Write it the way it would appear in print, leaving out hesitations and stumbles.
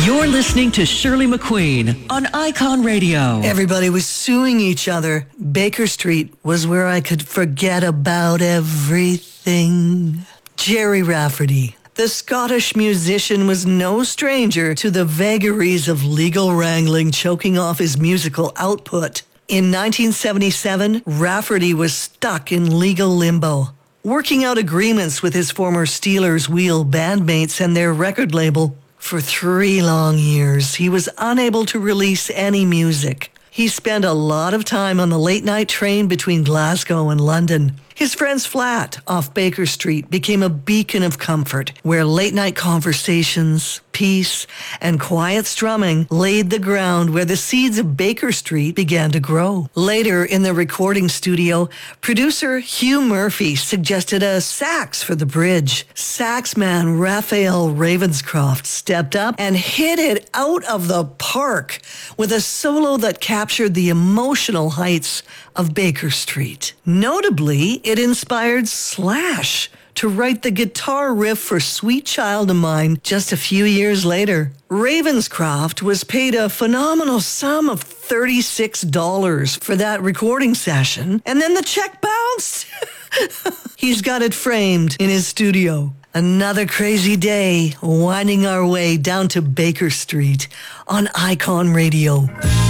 You're listening to Shirley McQueen on Icon Radio. Everybody was suing each other. Baker Street was where I could forget about everything. Jerry Rafferty, the Scottish musician, was no stranger to the vagaries of legal wrangling choking off his musical output. In 1977, Rafferty was stuck in legal limbo, working out agreements with his former Steelers Wheel bandmates and their record label. For 3 long years, he was unable to release any music. He spent a lot of time on the late-night train between Glasgow and London. His friend's flat off Baker Street became a beacon of comfort, where late-night conversations, peace, and quiet strumming laid the ground where the seeds of Baker Street began to grow. Later, in the recording studio, producer Hugh Murphy suggested a sax for the bridge. Saxman Raphael Ravenscroft stepped up and hit it out of the park with a solo that captured the emotional heights of Baker Street. Notably, it inspired Slash to write the guitar riff for Sweet Child of Mine just a few years later. Ravenscroft was paid a phenomenal sum of $36 for that recording session, and then the check bounced. He's got it framed in his studio. Another crazy day, winding our way down to Baker Street on Icon Radio.